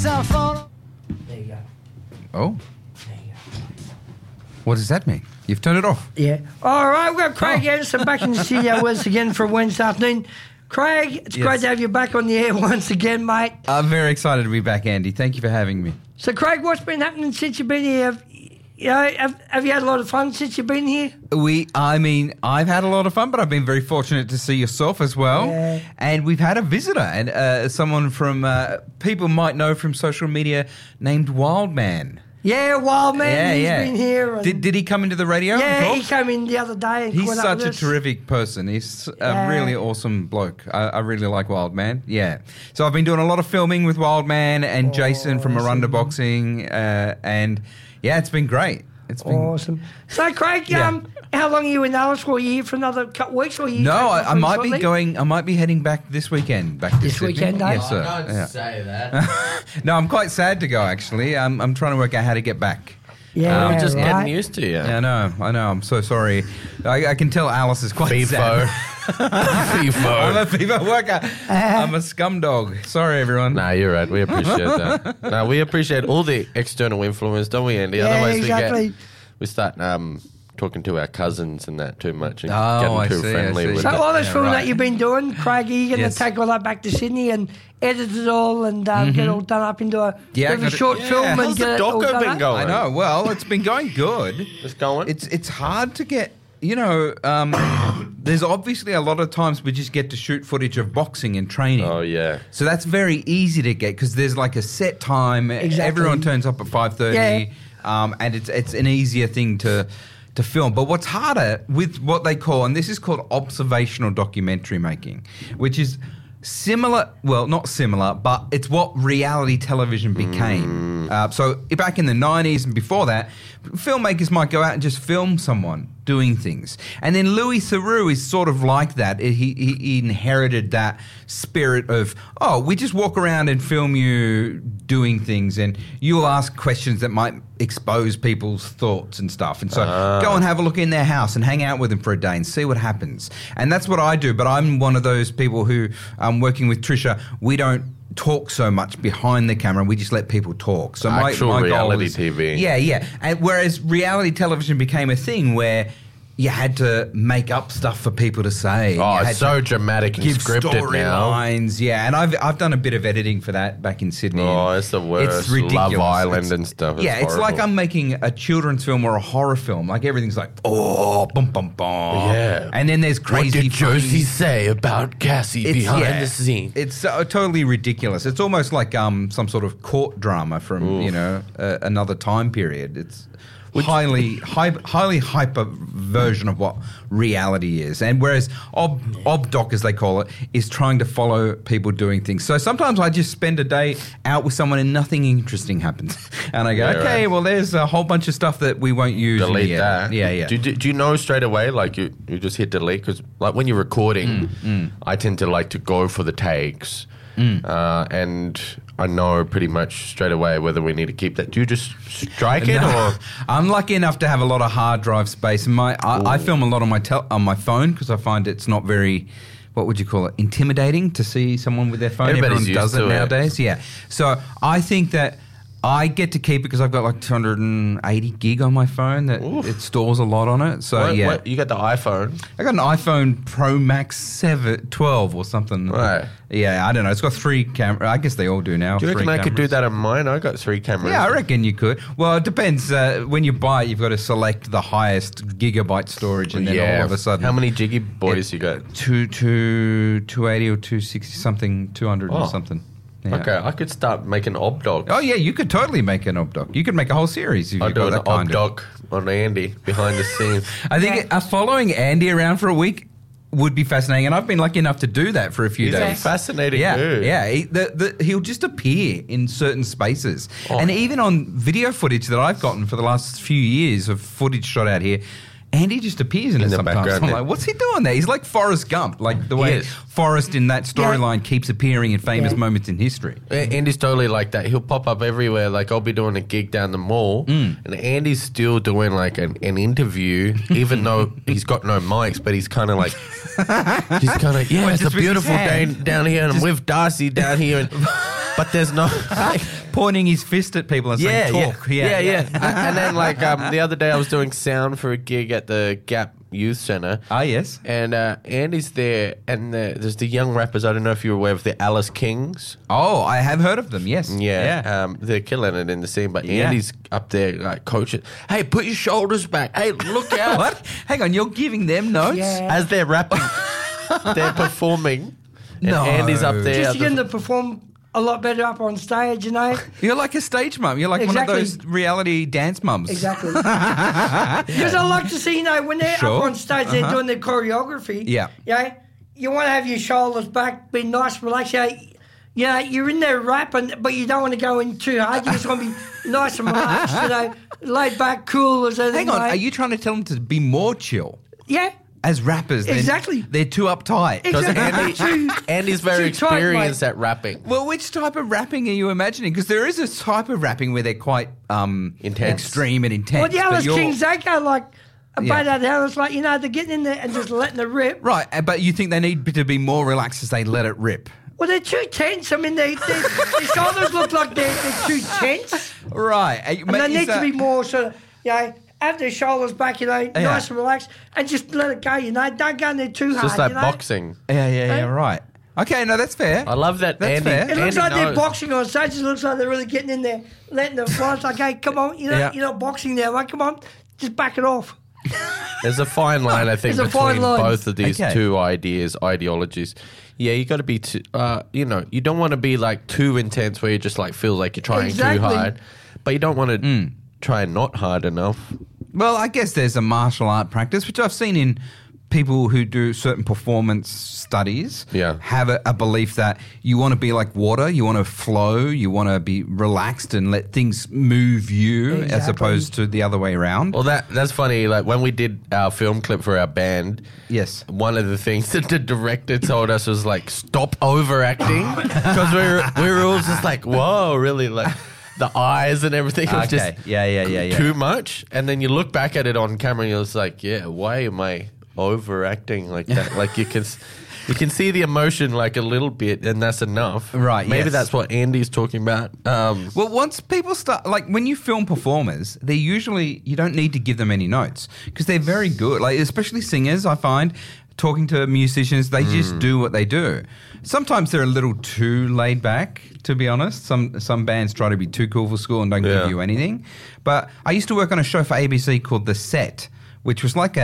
myself all. There you go. Oh. There you go. What does that mean? You've turned it off. Yeah. All right, we've got Craig Anderson back in the studio once again for Wednesday afternoon. Craig, it's great to have you back on the air once again, mate. I'm very excited to be back, Andy. Thank you for having me. So, Craig, what's been happening since you've been here? Have you had a lot of fun since you've been here? I've had a lot of fun, but I've been very fortunate to see yourself as well. Yeah. And we've had a visitor, and someone from people might know from social media named Wildman. Yeah, Wildman. He's been here. And Did he come into the radio? Yeah, he came in the other day. And he's such a terrific person. He's a really awesome bloke. I really like Wildman. Yeah. So I've been doing a lot of filming with Wildman and Jason from Arunda Boxing, and yeah, it's been great. It's been awesome. So, Craig, how long are you in Alice for? Are you here for another couple of weeks? Or are you No, I might be going. I might be heading back this weekend. Back to this Sydney. weekend, Dave? Yes, sir. Don't say that. No, I'm quite sad to go. Actually, I'm trying to work out how to get back. Yeah, I'm just right. getting used to you. Yeah, I know. I'm so sorry. I can tell Alice is quite sad. FIFO. I'm a FIFO worker. I'm a scum dog. Sorry, everyone. Nah, you're right. We appreciate that. No, we appreciate all the external influence, don't we, Andy? Yeah, Otherwise, exactly. we start talking to our cousins and that too much and I getting too see, friendly I see. with So, it. all this film right. that you've been doing, Craig, are you going to Yes. take all that back to Sydney and edit it all and get it all done up into a bit of a short film and How's get the it all doco done been up? going? I know. Well, it's been going good. It's going? It's hard to get. There's obviously a lot of times we just get to shoot footage of boxing and training. Oh, yeah. So that's very easy to get because there's like a set time. Exactly. Everyone turns up at 5:30, Yeah. and it's an easier thing to film. But what's harder with what they call, and this is called observational documentary making, which is similar, well, not similar, but it's what reality television became. So back in the 90s and before that, filmmakers might go out and just film someone doing things. And then Louis Theroux is sort of like that. He inherited that spirit of, we just walk around and film you doing things and you'll ask questions that might expose people's thoughts and stuff. And so go and have a look in their house and hang out with them for a day and see what happens. And that's what I do. But I'm one of those people who, working with Trisha, we don't talk so much behind the camera. We just let people talk. So my reality goal is, TV. Yeah. And whereas reality television became a thing where you had to make up stuff for people to say. Oh, You had it's so to dramatic and give scripted now. storylines. Yeah, and I've done a bit of editing for that back in Sydney. Oh, and it's the worst. It's ridiculous. Love Island and stuff. It's like I'm making a children's film or a horror film. Like everything's like, bum, bum, bum. Yeah. And then there's crazy. What did Josie funny- say about Cassie behind the scene? It's totally ridiculous. It's almost like some sort of court drama from another time period. It's highly hyper version of what reality is. And whereas obdoc, as they call it, is trying to follow people doing things. So sometimes I just spend a day out with someone and nothing interesting happens. And I go, okay, well, there's a whole bunch of stuff that we won't use. Delete that. Yeah. Do you know straight away, like you just hit delete? Because like when you're recording, I tend to like to go for the takes. And I know pretty much straight away whether we need to keep that. Do you just strike it, or I'm lucky enough to have a lot of hard drive space. And I film a lot on my phone because I find it's not very, what would you call it, intimidating to see someone with their phone. Everybody's Everyone does used it to it. nowadays. Yeah. So I think that I get to keep it because I've got like 280 gig on my phone that it stores a lot on it. So what, you got the iPhone? I got an iPhone Pro Max 12 or something. Right. Yeah, I don't know. It's got 3 cameras. I guess they all do now. Do you 3 reckon I could do cameras. that on mine? I got 3 cameras. Yeah, I reckon you could. Well, it depends. When you buy it, you've got to select the highest gigabyte storage, and then all of a sudden, How many jiggy boys you got? 280 or 260 something, 200 or something. Yeah. Okay, I could start making obdocs. Oh yeah, you could totally make an obdoc. You could make a whole series. If I'll you've do got an that kind of- obdoc on Andy behind the scenes. I think following Andy around for a week would be fascinating, and I've been lucky enough to do that for a few He's days. a fascinating Yeah, dude. yeah. He'll just appear in certain spaces, and even on video footage that I've gotten for the last few years of footage shot out here. Andy just appears in it the sometimes. background, I'm yeah. like, what's he doing there? He's like Forrest Gump, like the way is. Forrest in that storyline keeps appearing in famous moments in history. Andy's totally like that. He'll pop up everywhere. Like I'll be doing a gig down the mall, and Andy's still doing like an interview, even though he's got no mics. But he's kind of like, it's a just with beautiful his day hand. down here, and I'm with Darcy down here, but there's no. pointing his fist at people and saying, talk. Yeah. And then, like, the other day I was doing sound for a gig at the Gap Youth Centre. Ah, yes. And Andy's there, and there's the young rappers. I don't know if you're aware of the Alice Kings. Oh, I have heard of them, yes. Yeah. They're killing it in the scene, but Andy's up there, like, coaching. Hey, put your shoulders back. Hey, look out. What? Hang on, you're giving them notes? Yeah. As they're rapping, they're performing. And No. Andy's up there. Just to get them to perform a lot better up on stage, you know. You're like a stage mum. You're like Exactly. one of those reality dance mums. Exactly. Because I like to see, you know, when they're Sure. up on stage, they're doing their choreography. Yeah. You want to have your shoulders back, be nice, relaxed. You're in there rapping, but you don't want to go in too hard. You just want to be nice and relaxed, you know, laid back, cool as anything. Hang on, mate. are you trying to tell them to be more chill? Yeah. As rappers, Exactly. They're too uptight. Because Exactly. Andy's very too tight, experienced mate. at rapping. Well, which type of rapping are you imagining? Because there is a type of rapping where they're quite Intense. extreme and intense. Well, the but Alice you're- Kings, they go like Yeah. about that Alice, like, you know, they're getting in there and just letting it rip. Right, but you think they need to be more relaxed as they let it rip. Well, they're too tense. I mean, their shoulders look like they're too tense. Right. And they need to be more sort of, you know, have their shoulders back, you know, nice and relaxed, and just let it go, you know. Don't go in there too hard, Just like you know. boxing. Yeah, right. Okay, no, that's fair. I love that That's Andy. fair. It looks Andy like they're knows. boxing on stage. It looks like they're really getting in there, letting the fly. It's like, hey, come on, you know, Yeah. you're not boxing now, mate. Come on, just back it off. There's a fine line, I think, There's a fine between line. both of these Okay. two ideologies. Yeah, you got to be too, you know, you don't want to be like too intense where you just like feel like you're trying Exactly. too hard, but you don't want to try not hard enough. Well, I guess there's a martial art practice, which I've seen in people who do certain performance studies. Yeah. Have a belief that you want to be like water, you want to flow, you want to be relaxed and let things move you as Exactly. opposed to the other way around. Well, that's funny. Like when we did our film clip for our band, Yes. one of the things that the director told us was like, stop overacting, because we were all just like, whoa, really, like the eyes and everything was Okay. just Yeah. too much. And then you look back at it on camera and you're just like, yeah, why am I overacting like that? Like you can see the emotion like a little bit, and that's enough. Right, Maybe yes. that's what Andy's talking about. Well, once people start, like when you film performers, they usually, you don't need to give them any notes because they're very good. Like, especially singers, I find, talking to musicians, they just do what they do. Sometimes they're a little too laid back, to be honest. Some bands try to be too cool for school and don't give you anything. But I used to work on a show for ABC called The Set, which was like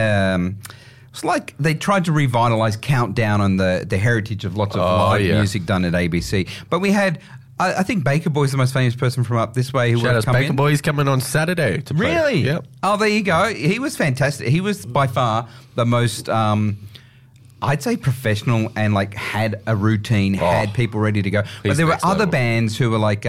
it's like they tried to revitalize Countdown on the heritage of lots of live music done at ABC. But we had, I think Baker Boy's the most famous person from up this way who would Shout have out come Baker in. Boy's coming on Saturday to play. Really? Yep. Oh, there you go. He was fantastic. He was by far the most, I'd say, professional and like had a routine, had people ready to go. But He's there were next other level. bands who were like,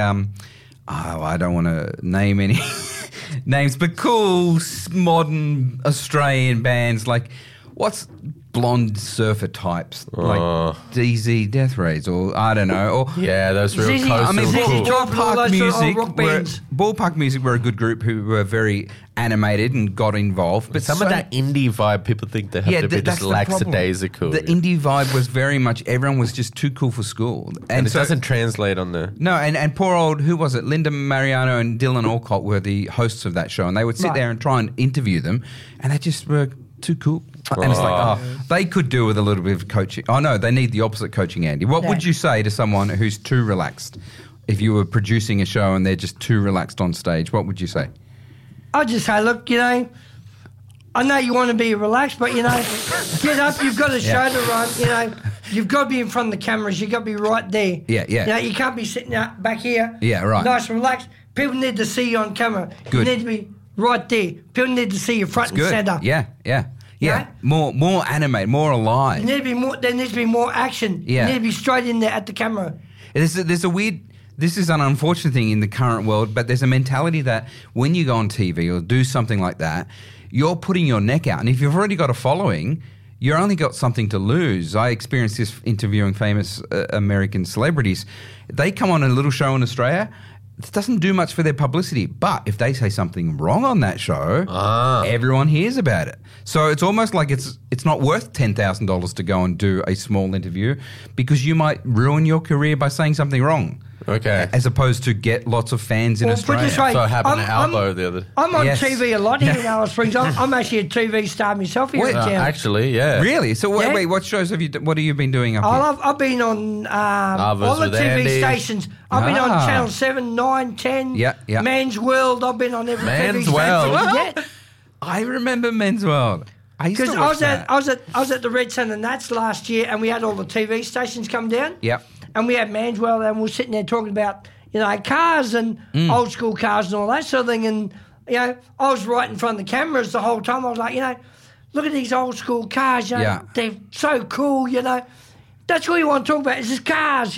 I don't want to name any names, but cool modern Australian bands like what's blonde surfer types like DZ Death Rays or I don't know or Yeah, those real ZZ coastal I mean, ZZ cool. Top and all those sort of rock bands. Ballpark Music were a good group who were very animated and got involved. But Some of that indie vibe, people think they have to be that's just the problem. lackadaisical. The indie vibe was very much everyone was just too cool for school, and it so- doesn't translate on the... No, and poor old, who was it? Linda Mariano and Dylan Alcott were the hosts of that show, and they would sit Right. there and try and interview them, and they just were too cool. And it's like, they could do with a little bit of coaching. Oh, no, they need the opposite coaching, Andy. What would Yeah. you say to someone who's too relaxed? If you were producing a show and they're just too relaxed on stage, what would you say? I'll just say, look, you know, I know you want to be relaxed, but, you know, get up, you've got a show to run, you know, you've got to be in front of the cameras, you've got to be right there. Yeah. You know, you can't be sitting out back here. Yeah, right. Nice and relaxed. People need to see you on camera. Good. You need to be right there. People need to see you front and Good. centre. Yeah. Yeah? More animated, more alive. There needs to be more action. Yeah. You need to be straight in there at the camera. There's a weird. This is an unfortunate thing in the current world, but there's a mentality that when you go on TV or do something like that, you're putting your neck out, and if you've already got a following, you've only got something to lose. I experienced this interviewing famous American celebrities. They come on a little show in Australia. It doesn't do much for their publicity, but if they say something wrong on that show, everyone hears about it. So it's almost like it's not worth $10,000 to go and do a small interview because you might ruin your career by saying something wrong. Okay. as opposed to get lots of fans in Well, put Australia. this way, So it happened to I'm- Albo the other. I'm on Yes. TV a lot here in Alice Springs. I'm actually a TV star myself here in town. Actually, yeah. Really? So Yeah. wait, what shows have you? What have you been doing up here? I've been on all the with TV Andy. stations. I've been on Ah. Channel 7, 9, 10, Yeah, yeah. Man's World. I've been on every Man's TV World? station. Yeah. I remember Men's World. I used Because to watch that. I was at the Red Sun and Nats last year, and we had all the TV stations come down. Yep. And we had Man's World, and we were sitting there talking about cars and old school cars and all that sort of thing. And I was right in front of the cameras the whole time. I was like, look at these old school cars. Yeah. They're so cool. That's what you want to talk about. Is just cars.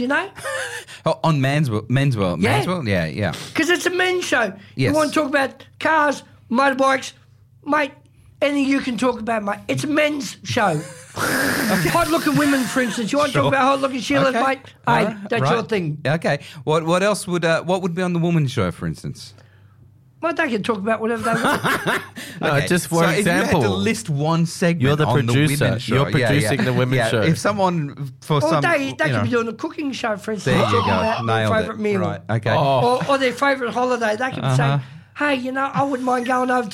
Oh, on Men's World. Yeah. Men's World. Yeah. Because it's a men's show. Yes. You want to talk about cars, motorbikes, mate. Anything you can talk about, mate. It's a men's show. Hot-looking women, for instance. You want to talk about hot-looking Sheilas, Okay. mate? All Hey, right, that's right. your thing. Okay. What else would be on the woman's show, for instance? Well, they can talk about whatever they want. No, just for so example. if you had to list one segment You're the on producer. the women's show, You're producing the women's show. If someone for Or some, they you could know, be doing a cooking show, for instance. there you talking go, about their nailed favourite it. meal. Right. Okay. Oh. Or their favourite holiday. They could be saying, hey, I wouldn't mind going over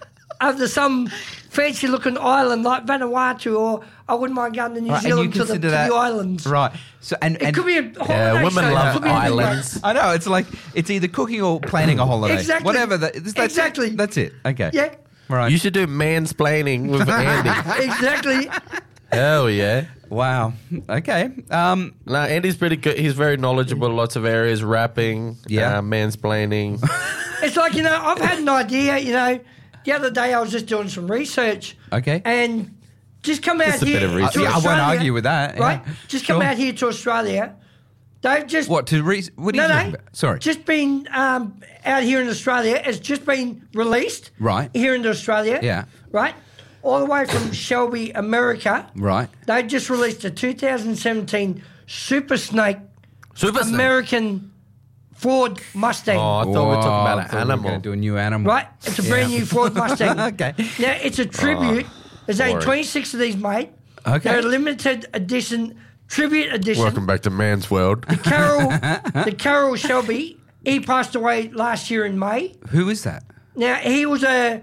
to some fancy-looking island like Vanuatu, or I wouldn't mind going to New Right, and you Zealand to the consider that- islands. Right. So and It could be a holiday Yeah, women show. It love could be anything, mate. islands. I know it's like it's either cooking or planning a holiday. Exactly. Whatever. That's Exactly. It. That's it. Okay. Yeah, Right. You should do mansplaining with Andy. exactly. Hell yeah. Wow. Okay. No, Andy's pretty good. He's very knowledgeable in lots of areas. Rapping, Yeah. mansplaining. It's like, I've had an idea, the other day I was just doing some research. Okay. And just come out Just a here bit of research. to Yeah, I won't Australia, argue with that. Right? Yeah. Just come Sure. out here to Australia. They've just... What to what are you talking about? Sorry. Just been out here in Australia. It's just been released. Right. Here in Australia. Yeah. Right? All the way from Shelby, America. Right. They just released a 2017 Super Snake Super Snake. American Ford Mustang. Oh, I thought we were talking about I an thought we were animal. gonna do a new animal. Right? It's a brand new Ford Mustang. Okay. Now, it's a tribute. There's only boring. 26 of these made. Okay. They're a limited edition, tribute edition. Welcome back to Man's World. The Carroll Shelby, he passed away last year in May. Who is that? Now, he was a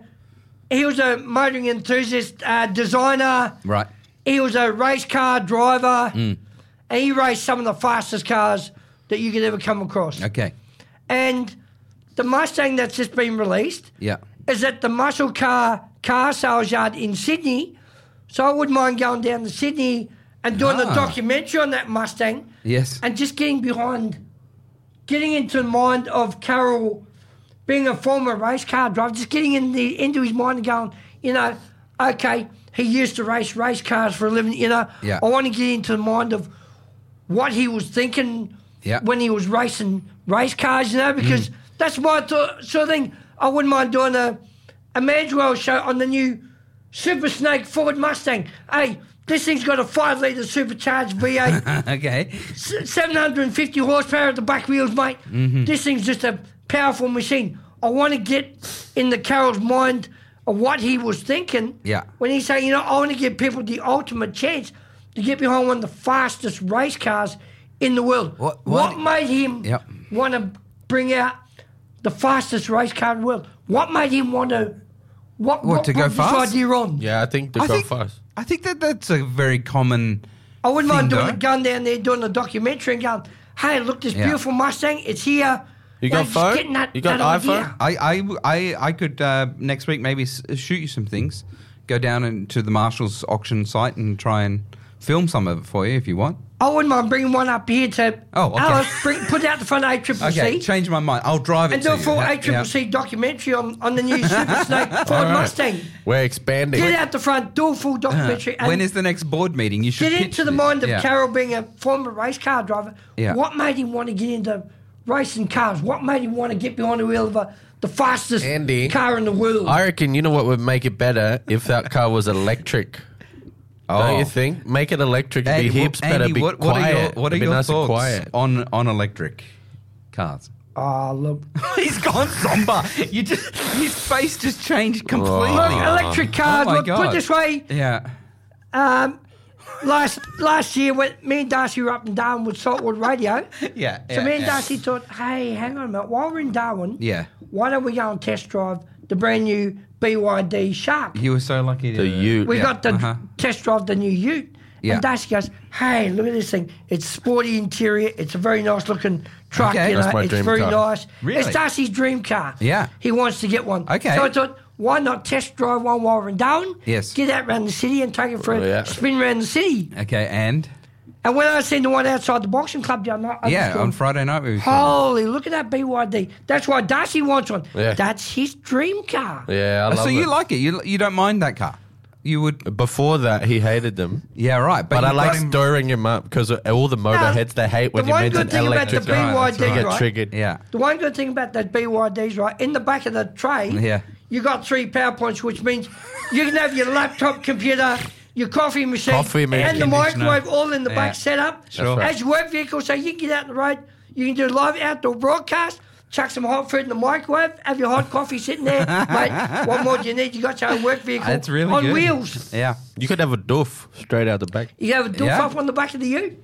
motoring enthusiast, designer. Right. He was a race car driver. Mm. And he raced some of the fastest cars that you could ever come across. Okay. And the Mustang that's just been released Yeah. is at the Muscle Car Sales Yard in Sydney. So I wouldn't mind going down to Sydney and doing a documentary on that Mustang. Yes. And just getting into the mind of Carroll, being a former race car driver, just getting into his mind and going, okay, he used to race cars for a living, Yeah. I want to get into the mind of what he was thinking Yeah. when he was racing race cars, because that's my sort of thing. I wouldn't mind doing a Manswell show on the new Super Snake Ford Mustang. Hey, this thing's got a 5-litre supercharged V8, Okay. 750 horsepower at the back wheels, mate. This thing's just a powerful machine. I want to get in the Carroll's mind of what he was thinking Yeah. when he's saying, I want to give people the ultimate chance to get behind one of the fastest race cars in the world. What made him Yep. want to bring out the fastest race car in the world? What made him want to... What to go brought fast? this idea on? Yeah, I think they go fast. I think that's a very common. I wouldn't mind thing, doing though. a gun down there, doing a documentary and going, hey, look, this Yeah. beautiful Mustang, it's here. You got just phone? getting that- You got that iPhone? idea. I could next week maybe shoot you some things. Go down into the Marshall's auction site and try and film some of it for you if you want. I wouldn't mind bringing one up here to Oh, okay. Alice, put out the front ACCC Okay, change my mind. I'll drive it and to do a you. full Yeah. ACCC documentary on the new Super Snake Ford All right. Mustang. We're expanding. Get out the front, do a full documentary. and When is the next board meeting? You should get pitch into the this. mind of Yeah. Carroll being a former race car driver. Yeah. What made him want to get into racing cars? What made him want to get behind the wheel of the fastest Andy, car in the world? I reckon you know what would make it better if that car was electric. Don't you think? Make it electric. Andy, be heaps better. Andy, Be what quiet. are Be your nice and thoughts quiet. on electric cars? Oh, look. He's gone somber. His face just changed completely. Look, electric cars, Oh my look, put God. it this way, Yeah. last year, when me and Darcy were up in Darwin with Saltwater Radio, Yeah. so me and Darcy thought, hey, hang on a minute, while we're in Darwin, Yeah. why don't we go and test drive the brand new BYD Shark? You were so lucky to. The Ute. We Yeah. got to test drive the new Ute. Yeah. And Darcy goes, hey, look at this thing. It's sporty interior. It's a very nice looking truck. Okay. You know? That's my It's dream very car. nice. Really? It's Darcy's dream car. Yeah. He wants to get one. Okay. So I thought, why not test drive one while we're in Darwin? Yes. Get out around the city and take it for Oh, yeah. a spin around the city. Okay, and And when I seen the one outside the boxing club the other night, I yeah, just on thought, Friday night we saw. holy, look at that BYD. That's why Darcy wants one. Yeah. That's his dream car. Yeah, I love So it. you like it? You don't mind that car? You would? Before that, he hated them. Yeah, right. But you I got like him- stirring him up because all the motorheads, they hate when the you one mention good thing about the electric cars. BYD, They get right? triggered. Yeah. The one good thing about those BYDs, right, in the back of the tray, Yeah. you got 3 power points, which means you can have your laptop, computer, your coffee machine, Coffee machine. and the Conditioner. microwave all in the Yeah. back set up. Sure. right. As your work vehicle, so you can get out on the road, you can do live outdoor broadcast, chuck some hot food in the microwave, have your hot coffee sitting there, mate. What more do you need? You got your own work vehicle That's really on good. wheels. Yeah. You could have a doof straight out the back. You have a doof Yeah. off on the back of the ute.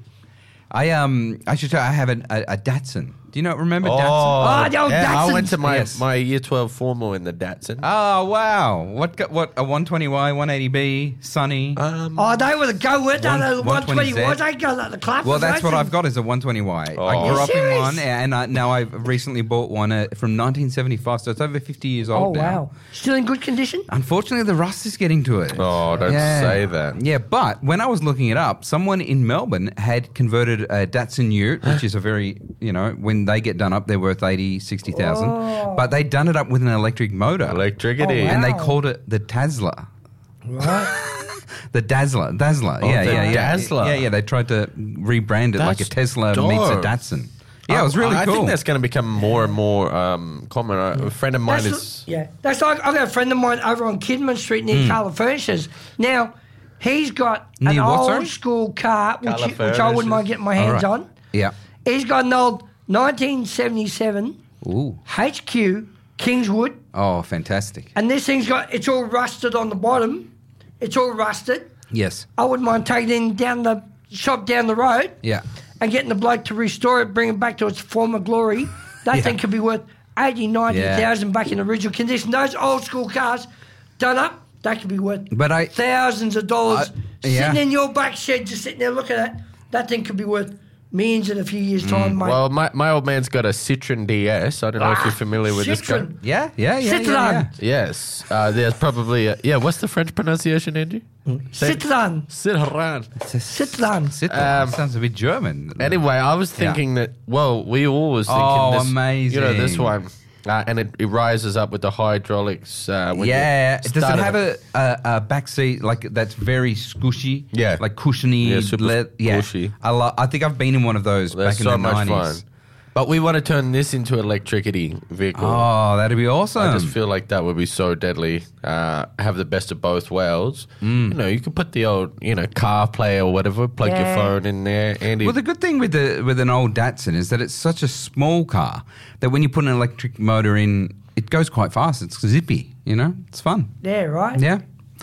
I should tell you, I have a Datsun. Do you know? Remember Datsun? Oh, the old yeah, I Datsuns. went to my, Yes. my year 12 formal in the Datsun. Oh wow! What a 120Y, 180B, Sunny. Oh, they were the go, weren't they? One- The 120 120Z. was. They go like the clap. Well, that's what I've got is a 120Y. Oh. I grew You're up in serious? one, and now I've recently bought one from 1975, so it's over 50 years Oh, old now. wow. Still in good condition? Unfortunately, the rust is getting to it. Oh, don't say that. Yeah, but when I was looking it up, someone in Melbourne had converted a Datsun Ute, which is a very, when they get done up, they're worth 80, 60,000. Oh. But they'd done it up with an electric motor. Electricity. Oh, wow. And they called it the Dazzler. Right. The Dazzler. Oh, yeah, the yeah. Dazzler. Yeah, they tried to rebrand it like a That's Tesla meets a dope. Datsun. Yeah, it was really I cool. think that's going to become more and more common. A friend of mine is... Yeah. That's like, I've got a friend of mine over on Kidman Street near Carla Furnishers. Now, he's got an Near what, sorry? old school car, Carla which I wouldn't Furnishers. mind getting my hands All right. on. Yeah. He's got an old 1977 Ooh. HQ Kingswood, Oh, fantastic. and this thing's got, it's all rusted on the bottom. It's all rusted. Yes. I wouldn't mind taking it in down the shop down the road. Yeah. And getting the bloke to restore it, bring it back to its former glory. That Yeah. thing could be worth 80, 90,000 back in original condition. Those old school cars done up, that could be worth But thousands of dollars. yeah. Sitting in your back shed, just sitting there looking at it, that thing could be worth millions in a few years' time, mate. Well, my old man's got a Citroen DS. I don't know if you're familiar with this car. Citroen. Yeah. Citroen. Yes. There's probably... what's the French pronunciation, Angie? Citroen. Citroen. Citroen. Citroen. Sounds a bit German. Anyway, I was thinking that, well, we all was thinking Oh, this. amazing. You know, this one. And it rises up with the hydraulics. When Yeah. you Does it start have a back seat like that's very squishy? Yeah. Like cushiony. Yeah, super yeah. cushy. I think I've been in one of those They're back in so the much 90s. fun. But we want to turn this into an electricity vehicle. Oh, that'd be awesome. I just feel like that would be so deadly. Have the best of both worlds. You know, you could put the old, CarPlay or whatever, plug your Yeah. phone in there. Andy, Well, the good thing with an old Datsun is that it's such a small car that when you put an electric motor in, it goes quite fast. It's zippy, It's fun. Yeah, right? Yeah.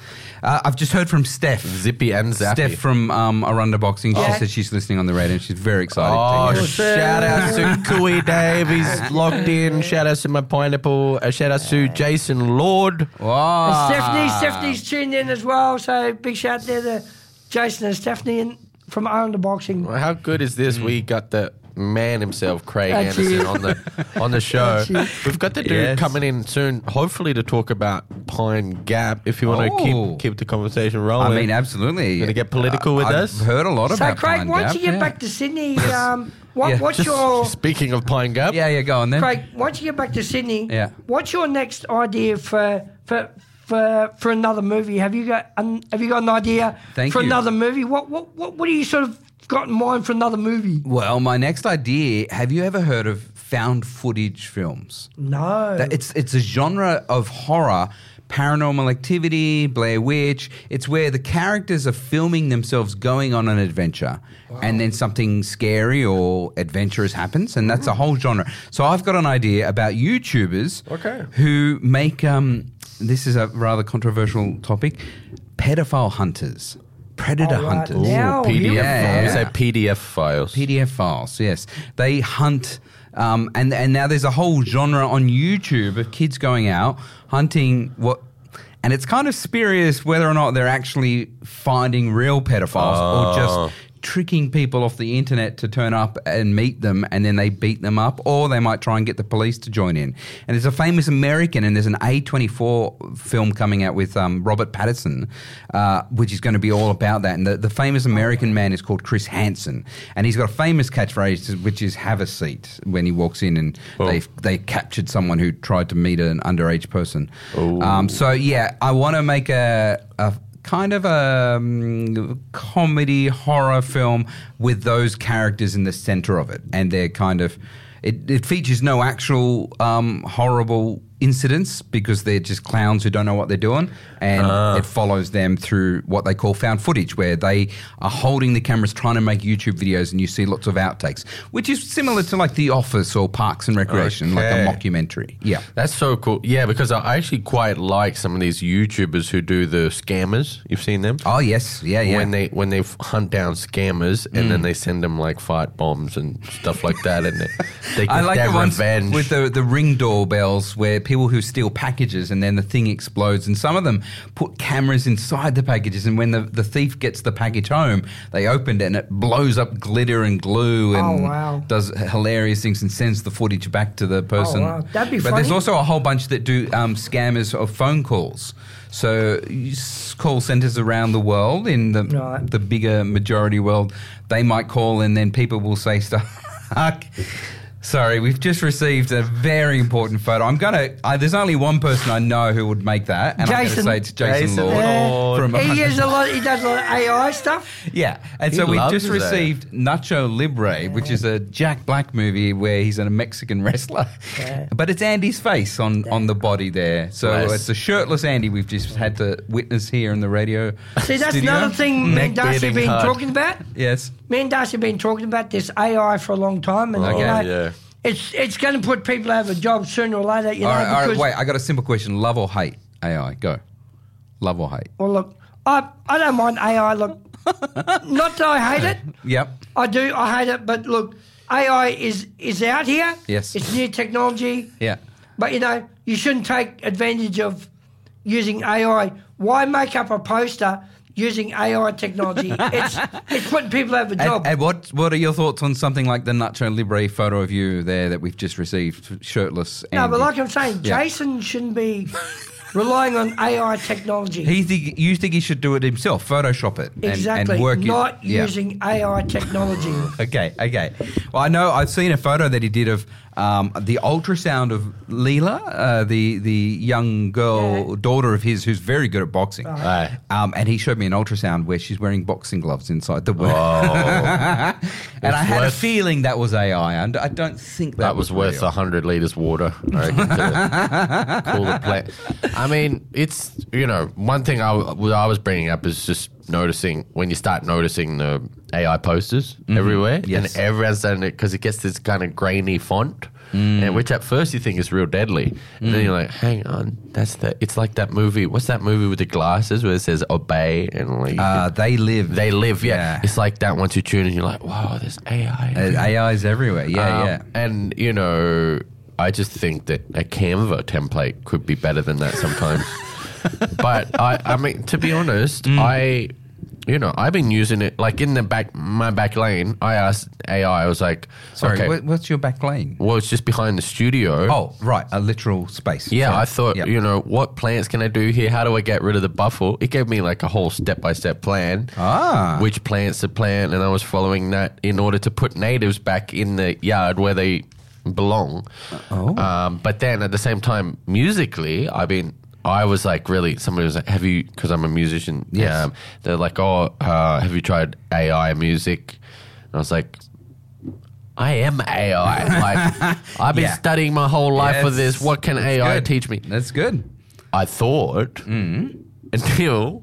I've just heard from Steph. Zippy and Zappy. Steph from Arunda Boxing. She Yeah. said she's listening on the radio and she's very excited Oh, to hear it. shout out to Cooey Dave. He's locked in. Shout out to my pineapple. Shout out to Jason Lord. Wow. And Stephanie's tuned in as well, so big shout there to Jason and Stephanie from Under Boxing. How good is this? We got the man himself, Craig That's Anderson, it. on the show. That's it. We've got the dude Yes. coming in soon, hopefully to talk about Pine Gap. If you want Oh. to keep the conversation rolling, I mean, absolutely. Gonna get political with I've us? heard a lot So, about Craig, Pine once Gap, you get yeah. back to Sydney, Yeah. what's Just your... speaking of Pine Gap, Yeah, go on then. Craig, once you get back to Sydney, Yeah. what's your next idea for another movie? Have you got an idea Thank for you. another movie? What do you sort of got in mind for another movie? Well, my next idea, have you ever heard of found footage films? No. It's a genre of horror, paranormal activity, Blair Witch. It's where the characters are filming themselves going on an adventure and then something scary or adventurous happens, and that's a whole genre. So I've got an idea about YouTubers who make, this is a rather controversial topic, pedophile hunters. predator Oh, right. hunters. Now, PDF. yeah. You say PDF files. PDF files, yes. They hunt, and now there's a whole genre on YouTube of kids going out hunting and it's kind of spurious whether or not they're actually finding real pedophiles or just tricking people off the internet to turn up and meet them, and then they beat them up, or they might try and get the police to join in. And there's a famous American, and there's an A24 film coming out with Robert Pattinson, which is going to be all about that. And the famous American man is called Chris Hansen, and he's got a famous catchphrase which is "have a seat" when he walks in, and they captured someone who tried to meet an underage person. So yeah, I want to make a kind of a comedy horror film with those characters in the center of it, and they're kind of it features no actual horrible incidents because they're just clowns who don't know what they're doing, and it follows them through what they call found footage, where they are holding the cameras trying to make YouTube videos, and you see lots of outtakes, which is similar to like The Office or Parks and Recreation, like a mockumentary. Yeah, that's so cool. Yeah, because I actually quite like some of these YouTubers who do the scammers. You've seen them? Oh yes, yeah. When they hunt down scammers and then they send them like fight bombs and stuff like that, and they get I like their the ones revenge with the Ring doorbells, where people who steal packages and then the thing explodes, and some of them put cameras inside the packages, and when the thief gets the package home, they open it and it blows up glitter and glue and does hilarious things and sends the footage back to the person. Oh, wow. That'd be but funny. there's also a whole bunch that do scammers of phone calls. So call centers around the world, in the bigger majority world, they might call and then people will say stuff. Sorry, we've just received a very important photo. There's only one person I know who would make that, and I'm going to say it's Jason Lord. He does a lot of AI stuff. Yeah, and so we've just received Nacho Libre, which is a Jack Black movie where he's a Mexican wrestler. Yeah. But it's Andy's face on the body there. So it's a shirtless Andy we've just had to witness here in the radio See, that's studio. another thing me and Darcy have been talking about. Yes. Me and Darcy have been talking about this AI for a long time, and it's going to put people out of a job sooner or later. All right, wait, I got a simple question. Love or hate AI? Go. Love or hate? Well, look, I don't mind AI. Look, not that I hate it. Yep. I do. I hate it. But look, AI is out here. Yes. It's new technology. Yeah. But, you shouldn't take advantage of using AI. Why make up a poster using AI technology? It's putting people out of a job. And what are your thoughts on something like the Nacho Libre photo of you there that we've just received, shirtless? No, but like I'm saying, Jason shouldn't be relying on AI technology. You think he should do it himself, Photoshop it, exactly, and work not using AI technology. Okay. Well, I know I've seen a photo that he did of the ultrasound of Leela, the young girl, daughter of his, who's very good at boxing. And he showed me an ultrasound where she's wearing boxing gloves inside the wound. And I had a feeling that was AI, and I don't think that was worth 100 litres water, I reckon, to cool the plant. I mean, it's, one thing I was bringing up is just noticing, when you start noticing the AI posters everywhere, and everyone's done it because it gets this kind of grainy font, and which at first you think is real deadly, and then you're like, hang on, it's like that movie. What's that movie with the glasses where it says obey and like They Live? Yeah, it's like that. Once you tune in, you're like, wow, there's AI. AI's everywhere. Yeah. And I just think that a Canva template could be better than that sometimes. But I mean, to be honest, I've been using it like in my back lane. I asked AI, I was like, sorry, okay, what's your back lane? Well, it's just behind the studio. Oh, right, a literal space. Yeah, sorry. I thought, what plants can I do here? How do I get rid of the buffle? It gave me like a whole step-by-step plan. Which plants to plant, and I was following that in order to put natives back in the yard where they belong. But then at the same time, musically, I was like, really, somebody was like, because I'm a musician. Yes. They're like, have you tried AI music? And I was like, I am AI. Like, I've been studying my whole life for this. What can AI teach me? That's good. I thought until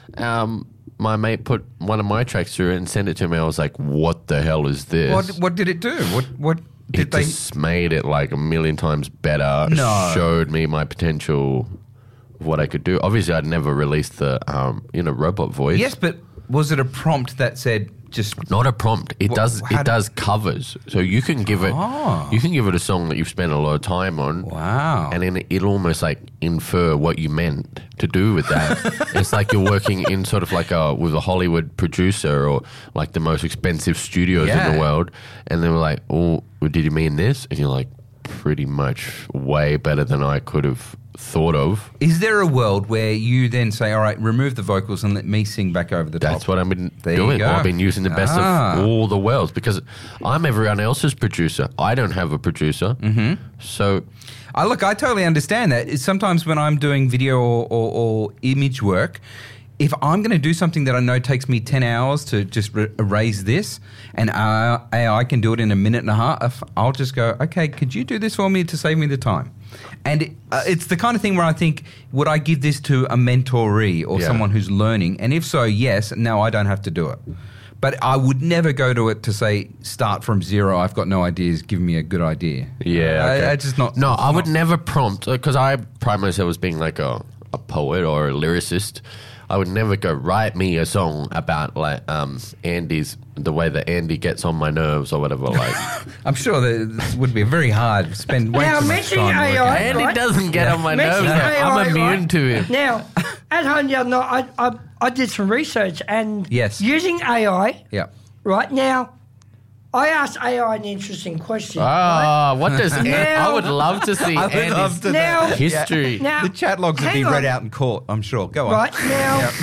my mate put one of my tracks through and sent it to me. I was like, what the hell is this? What did it do? What did they just made it like a million times better. No. Showed me my potential of what I could do. Obviously, I'd never released the robot voice. Yes, but Was it a prompt that said just... Not a prompt. It does covers. So you can give it a song that you've spent a lot of time on. Wow. And then it'll almost like infer what you meant to do with that. It's like you're working in sort of like with a Hollywood producer or like the most expensive studios in the world. And they were like, oh, did you mean this? And you're like, pretty much way better than I could have thought of. Is there a world where you then say, all right, remove the vocals and let me sing back over the top? That's what I've been There doing. you go. I've been using the best of all the worlds because I'm everyone else's producer. I don't have a producer. Mm-hmm. So... Look, I totally understand that. Sometimes when I'm doing video or image work, if I'm going to do something that I know takes me 10 hours to just erase this and AI can do it in a minute and a half, I'll just go, okay, could you do this for me to save me the time? And it's the kind of thing where I think, would I give this to a mentoree or someone who's learning? And if so, yes, no, I don't have to do it. But I would never go to it to say, start from zero, I've got no ideas, give me a good idea. Yeah. Okay. I just not... No, I would never prompt, because I pride myself as being like a poet or a lyricist. I would never go write me a song about like the way that Andy gets on my nerves or whatever. Like, I'm sure that this would be very hard. Spend way Now, too much mentioning time working. AI, Andy right? doesn't get on my nerves. Mentioning AI, I'm immune right? to him. Now, at home the other night, I did some research and using AI, Yeah. right now, I asked AI an interesting question. Ah, right? what does I would love to see I would love Andy's to Now, history. now, The chat logs would hang be read on. out in court, I'm sure. Go on. Right now,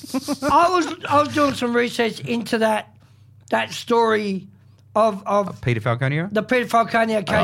I was doing some research into that story of Peter Falconio? the Peter Falconio case.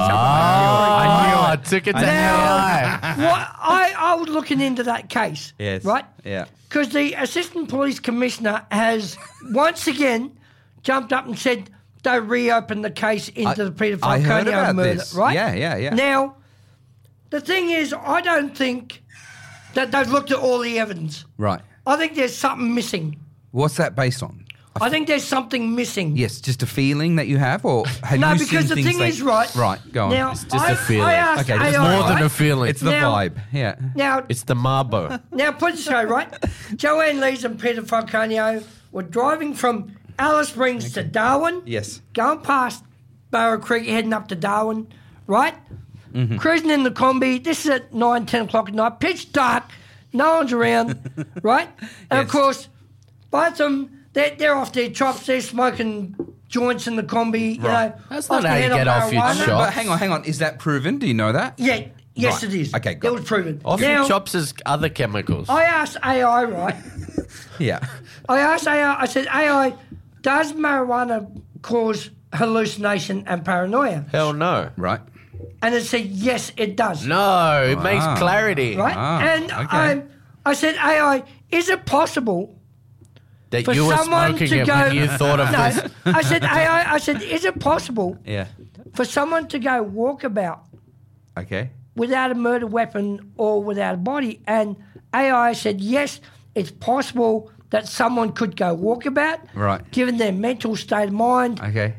I took it to Now- AI. What I was looking into that case. Yes. Right? Yeah. Because the Assistant Police Commissioner has once again jumped up and said they reopened the case into the Peter I heard Falconio about murder. this. Right? Yeah. Now, the thing is, I don't think that they've looked at all the evidence. Right. I think there's something missing. What's that based on? I think there's something missing. Yes, just a feeling that you have, or have No, you because seen the things thing that- is, right. Right, go on. Now, It's just a feeling. I asked Okay, it's AI, More than right? a feeling. it's the Now- vibe. Yeah. Now, It's the Marbo. Now, put it this way, right? Joanne Lees and Peter Falconio were driving from Alice Springs to Darwin. Yes. Going past Barrow Creek, heading up to Darwin, right? Mm-hmm. Cruising in the combi. This is at 9, 10 o'clock at night. Pitch dark. No one's around, right? And, of Yes. course, both of them, they're off their chops. They're smoking joints in the combi. You Right. know, That's off not the how you head of get off your marijuana. chop. But hang on. Is that proven? Do you know that? Yeah. Yes, Right. it is. Okay, It got was it. proven. Off Now, your chops is other chemicals. I asked AI, right? Yeah. I asked AI, I said, AI, does marijuana cause hallucination and paranoia? Hell no. Right. And it said, yes, it does. No, it makes Wow. clarity. Right? Ah, and okay. I said, AI, is it possible That for you were someone smoking to it go... when you thought of no, this. I said, AI, I said, is it possible Yeah. for someone to go walkabout Okay. without a murder weapon or without a body? And AI said, yes, it's possible that someone could go walkabout, Right. given their mental state of mind, Okay.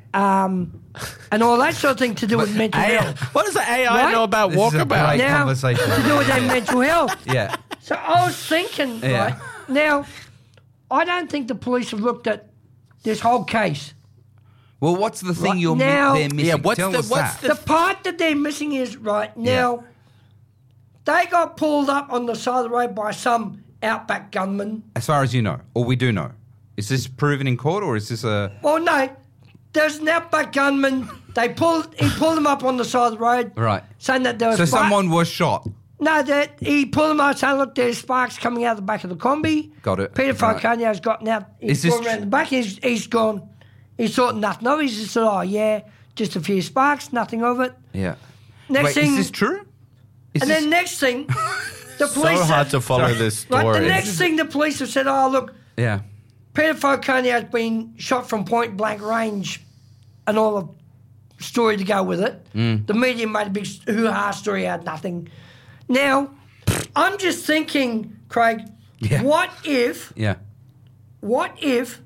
and all that sort of thing to do with mental health. What does the AI Right? know about This is a walkabout? great Now, conversation. to do with their mental health. Yeah. So I was thinking, Yeah. right, now, I don't think the police have looked at this whole case. Well, what's the thing Right you're now- they're missing? Yeah, what's Tell the- us what's that. The part that they're missing is, right, now, they got pulled up on the side of the road by some outback gunman. As far as you know, or we do know. Is this proven in court, or is this a... Well, no, there's an outback gunman. He pulled them up on the side of the road. Right. Saying that there was So someone was shot. No, that he pulled them out saying, look, there's sparks coming out of the back of the combi. Got it. Peter Right. Falconio's gotten out. Is He's this gone around the back. He's gone. He's thought nothing of it. He's just said, oh, yeah, just a few sparks, nothing of it. Yeah. Next Wait, thing, is this true? Is and this... then next thing, the So police hard to follow this right, story. the next thing the police have said, oh, look, Yeah. Peter Falconio's been shot from point blank range and all the story to go with it. The media made a big hoo-ha story out of nothing. Now, I'm just thinking, Craig, Yeah. what if Yeah. what if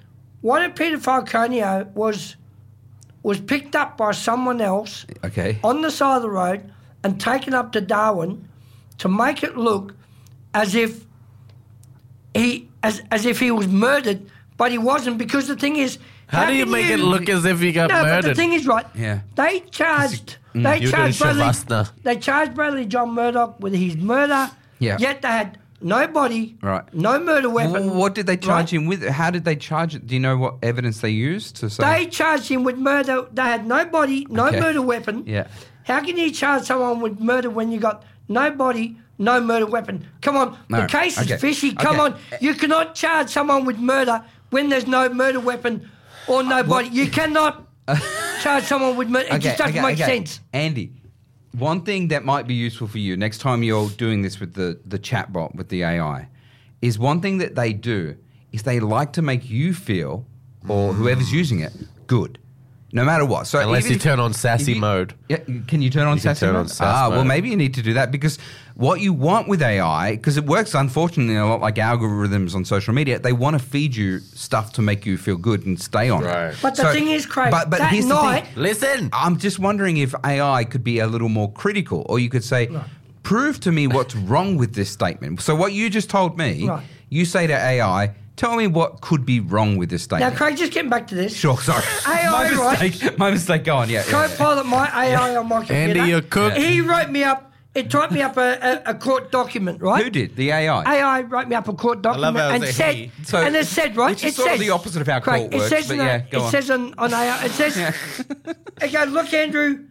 Peter Falconio was picked up by someone else Okay. on the side of the road and taken up to Darwin to make it look as if he was murdered but he wasn't because the thing is, How do you can make it look as if he got no, murdered? but the thing is, right? Yeah. They charged. You're doing Shavasana. They charged Bradley John Murdoch with his murder. Yeah. Yet they had no body. Right. No murder weapon. Well, what did they charge right? him with? How did they charge it? Do you know what evidence they used to say? They charged him with murder. They had no body, no Okay. murder weapon. Yeah. How can you charge someone with murder when you got no body, no murder weapon? Come on, No. the case is Okay. fishy. Come Okay. on, you cannot charge someone with murder when there's no murder weapon or no body. You cannot charge someone with murder. It just doesn't make sense. Andy, one thing that might be useful for you next time you're doing this with the chatbot, with the AI, is one thing that they do is they like to make you feel, or whoever's using it, good. No matter what. So Unless even you if- turn on sassy if you- mode. Yeah, can you turn on You can sassy turn mode? on sass well, mode. maybe you need to do that because what you want with AI, because it works unfortunately a lot like algorithms on social media, they want to feed you stuff to make you feel good and stay on Right. it. But the thing is, Craig, but that here's the night- thing. Listen. I'm just wondering if AI could be a little more critical, or you could say, prove to me what's wrong with this statement. So what you just told me, Right. you say to AI, tell me what could be wrong with this Now, statement. Craig, just getting back to this. Sure, sorry. AI, my right? mistake. My mistake. Go on. Yeah. Co-pilot my AI on my computer. Andy, you're cooked. He wrote me up. It typed me up a court document, right? Who did? The AI. AI wrote me up a court document how and it's a said, he. So- and it said, right? which is it sort of says, the opposite of how Craig, court it works, says but in yeah, a- go it on. says on AI, it says, Yeah. it goes, look, Andrew,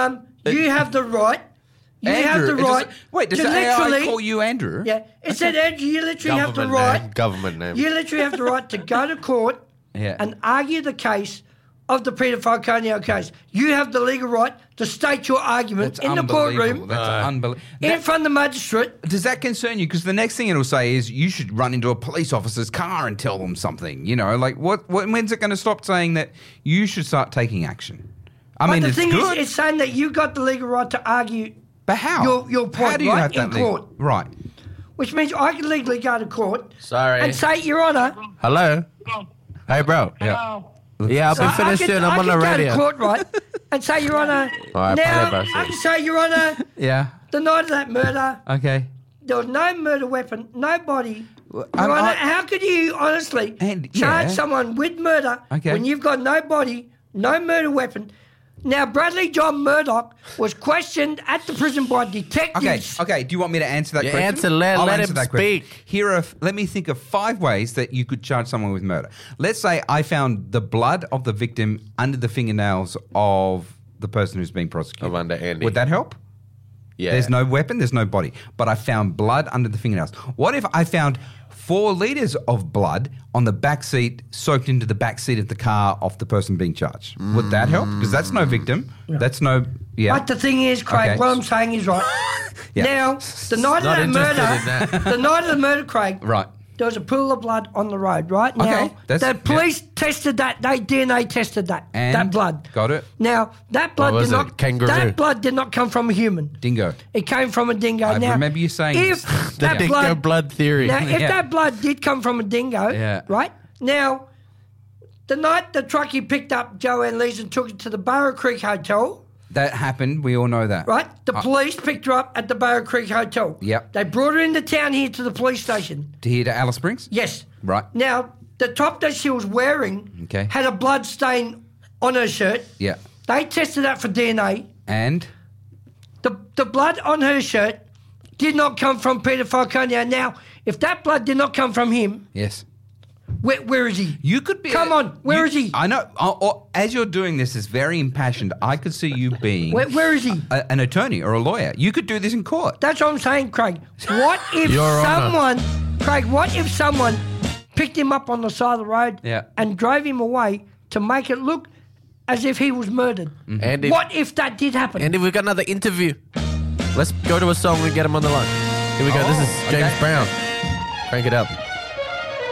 you have the right. You have Andrew, the right. does to the AI literally- call you Andrew? Yeah, it said, Andrew, you literally have the Government right. name. Government name. You literally have the right to go to court Yeah. and argue the case of the Peter Falconio case. You have the legal right to state your argument That's in the unbelievable. courtroom That's unbelievable. in front of the magistrate. Does that concern you? Because the next thing it'll say is you should run into a police officer's car and tell them something. You know, like when's it going to stop saying that you should start taking action? I mean, But the it's thing good. is, it's saying that you got the legal right to argue, but how? your point, how do you right, have that in legal- court. Right. which means I can legally go to court Sorry. and say, Your Honour, Hello. Hey, bro. Yeah. Yeah, I'll so be finished soon. I'm on the I can go radio. to court, right, and say, Your Honour, All right, now play it, I can say, Your Honour, Yeah. the night of that murder, Okay. there was no murder weapon, no body. Your I'm- Honour, I- how could you honestly And- charge yeah. someone with murder Okay. when you've got no body, no murder weapon? Now, Bradley John Murdoch was questioned at the prison by Okay. detectives. Okay. Do you want me to answer that Yeah, question? answer, let I'll him answer that question. speak. Here are. Let me think of 5 ways that you could charge someone with murder. Let's say I found the blood of the victim under the fingernails of the person who's being prosecuted. Of under Andy. Would that help? Yeah. There's no weapon, there's no body. But I found blood under the fingernails. What if I found 4 litres of blood on the back seat, soaked into the back seat of the car of the person being charged? Would that help? Because that's no victim. That's no... Yeah. But the thing is, Craig, Okay. what I'm saying is right. Yeah. Now, the night of Not that interested murder, in that. the night of the murder, Craig, Right. there was a pool of blood on the road, right? Now, Okay, that's- the police tested that. They DNA tested that And? blood. Got it. Now, that blood What was did it? not. Kangaroo? That blood did not come from a human. Dingo. It came from a dingo. I now, remember you saying if this. The that dingo blood theory. Now, if Yeah. that blood did come from a dingo, Yeah. right? Now, the night the truckie picked up Joanne Lees and took her to the Barrow Creek Hotel, That happened. We all know that. right? The police picked her up at the Barrow Creek Hotel. Yep. They brought her into town here to the police station. To here to Alice Springs? Yes. Right. Now, the top that she was wearing Okay. had a blood stain on her shirt. Yeah. They tested that for DNA. And? The blood on her shirt did not come from Peter Falconio. Now, if that blood did not come from him, Yes. where is he? You could be... Come on, where is he? I know. As you're doing this, it's very impassioned. I could see you being... Where is he? an attorney or a lawyer. You could do this in court. That's what I'm saying, Craig. What if Your Honour. what if someone picked him up on the side of the road Yeah. and drove him away to make it look as if he was murdered? Andy, What if that did happen? Andy, we've got another interview. Let's go to a song and get him on the line. Here we go. This is James okay. Brown. Crank it up.